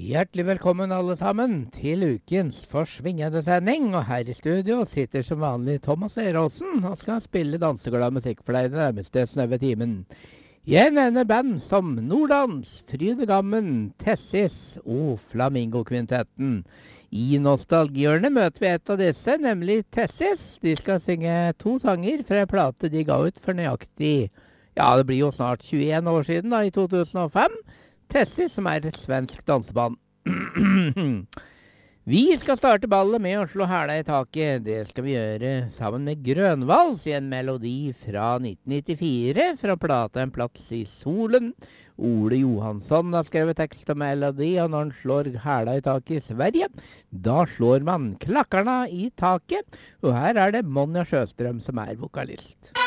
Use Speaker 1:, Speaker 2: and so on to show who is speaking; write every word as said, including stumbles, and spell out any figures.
Speaker 1: Hjertelig velkommen alle sammen til ukens forsvingende sending, og her i studio sitter som vanlig Thomas Eråsen og skal spille danseglad musikk for deg den nærmeste snaue timen. Jeg nevner band som Nordans, Frydegammen, Tessis og Flamingo-kvintetten. I Nostalgihjørnet møter vi et av disse, nemlig Tessis. De skal synge to sanger fra en plate de ga ut for nøyaktig, ja det blir jo snart tjueen år siden da, i to tusen og fem. Tessis, som er et svensk danseband. Vi skal starte ballet med å slå hæla i taket. Det skal vi gjøre sammen med Grønvals i en melodi fra nitten nittifire, fra plata En plass i solen. Ole Johansson har skrevet tekst og melodi, og når han slår hæla i taket i Sverige, da slår man klakkarna i taket. Og her er det Monja Sjøstrøm som er vokalist.